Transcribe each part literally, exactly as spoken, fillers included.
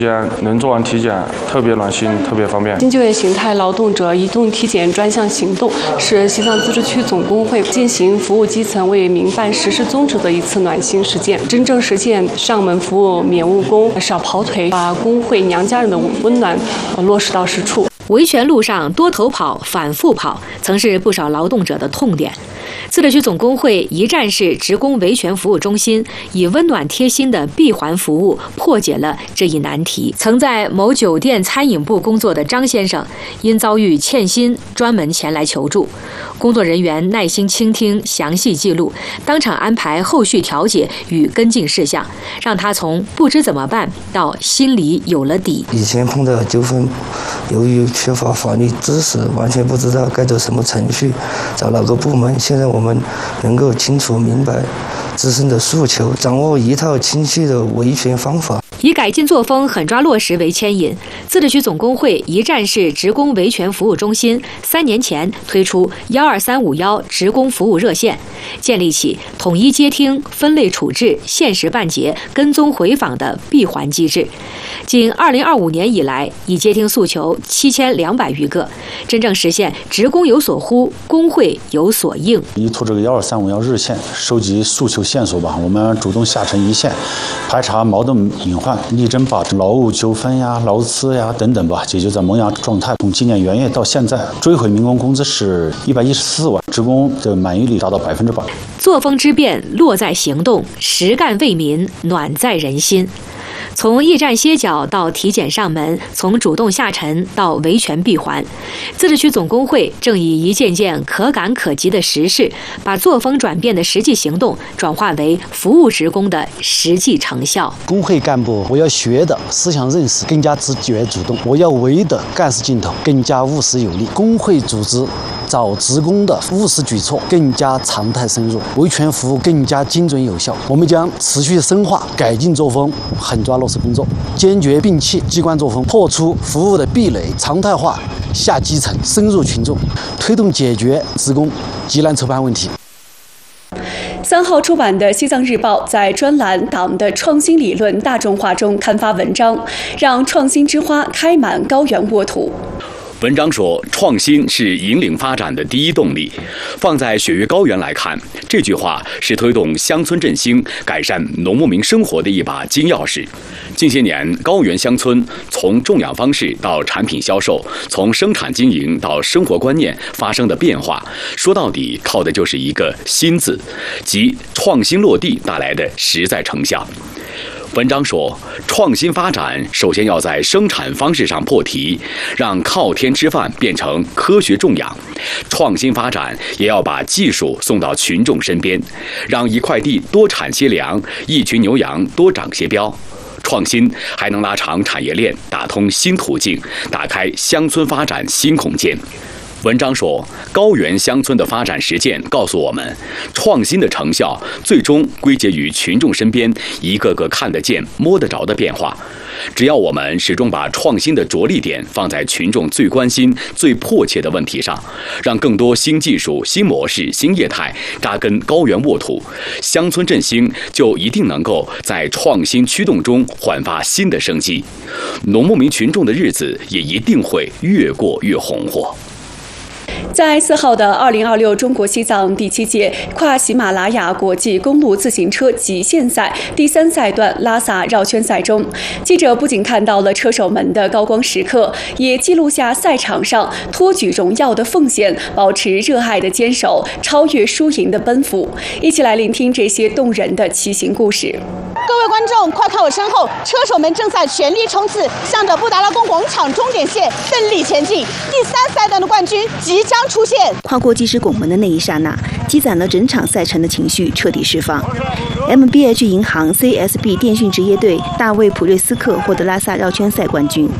能做完体检，特别暖心，特别方便。 新就业形态劳动者移动体检专项行动是西藏自治区总工会进行服务基层为民办实施宗旨的一次暖心实践，真正实现上门服务免误工、少跑腿，把工会娘家人的温暖落实到实处。 维权路上多头跑、反复跑，曾是不少劳动者的痛点。自治区总工会一站式职工维权服务中心以温暖贴心的闭环服务破解了这一难题。曾在某酒店餐饮部工作的张先生，因遭遇欠薪，专门前来求助。工作人员耐心倾听，详细记录，当场安排后续调解与跟进事项，让他从不知怎么办到心里有了底。 以前碰到纠纷，由于缺乏法律知识，完全不知道该走什么程序，找哪个部门。现在我们能够清楚明白自身的诉求，掌握一套清晰的维权方法。 以改进作风、狠抓落实为牵引，自治区总工会一站式职工维权服务中心三年前推出幺二三五幺职工服务热线，建立起统一接听、分类处置、限时办结、跟踪回访的闭环机制。仅二零二五年以来，已接听诉求七千两百余个，真正实现职工有所呼，工会有所应。 依托这个幺二三五幺热线，收集诉求线索吧，我们主动下沉一线，排查矛盾隐患。力争把劳务纠纷呀、劳资呀等等吧解决在萌芽状态。从今年元月到现在，追回民工工资是一百一十四万，职工的满意率达到百分之百。 作风之变，落在行动，实干为民，暖在人心。从驿站歇脚到体检上门，从主动下沉到维权闭环，自治区总工会正以一件件可感可及的实事，把作风转变的实际行动转化为服务职工的实际成效。 工会干部，我要学的思想认识更加直觉主动，我要为的干事劲头更加务实有力。工会组织找职工的务实举措更加常态深入，维权服务更加精准有效。我们将持续深化改进作风，狠抓落实工作，坚决摒弃机关作风，破除服务的壁垒，常态化下基层，深入群众，推动解决职工急难愁办问题。 三号出版的《西藏日报》在专栏“党的创新理论大众化”中刊发文章，让创新之花开满高原沃土。 文章说，创新是引领发展的第一动力。放在雪域高原来看，这句话是推动乡村振兴、改善农牧民生活的一把金钥匙。近些年，高原乡村从种养方式到产品销售，从生产经营到生活观念发生的变化，说到底靠的就是一个“新”字，即创新落地带来的实在成效。文章说，创新发展首先要在生产方式上破题，让靠天吃饭变成科学种养；创新发展也要把技术送到群众身边，让一块地多产些粮，一群牛羊多长些膘。创新还能拉长产业链，打通新途径，打开乡村发展新空间。文章说，高原乡村的发展实践告诉我们，创新的成效最终归结于群众身边一个个看得见、摸得着的变化。只要我们始终把创新的着力点放在群众最关心、最迫切的问题上，让更多新技术、新模式、新业态扎根高原沃土，乡村振兴就一定能够在创新驱动中焕发新的生机，农牧民群众的日子也一定会越过越红火。 在四号的二零二六中国西藏第七届跨喜马拉雅国际公路自行车极限赛第三赛段拉萨绕圈赛中，记者不仅看到了车手们的高光时刻，也记录下赛场上托举荣耀的奉献，保持热爱的坚守，超越输赢的奔赴。一起来聆听这些动人的骑行故事。 各位观众，快看我身后，车手们正在全力冲刺，向着布达拉宫广场终点线奋力前进。第三赛段的冠军即将出现。 跨过计时拱门的那一刹那，积攒了整场赛程的情绪彻底释放。M B H 银行 C S B 电讯职业队大卫普瑞斯克获得拉萨绕圈赛冠军。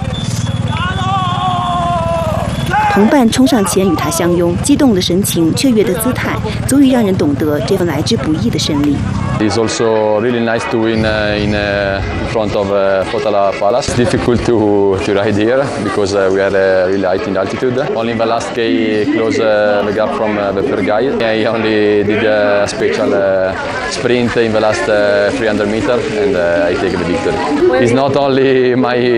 同伴冲上前与他相拥，激动的神情、雀跃的姿态，足以让人懂得这份来之不易的胜利。 It's also really nice to win uh, in uh, front of uh, Potala Palace. It's difficult to, to ride here because uh, we are uh, really high in altitude. Only Velasquez closed uh, the gap from uh, the per guy. He only did a special uh, sprint in the last uh, three hundred meters and uh, I take the victory. It's not only my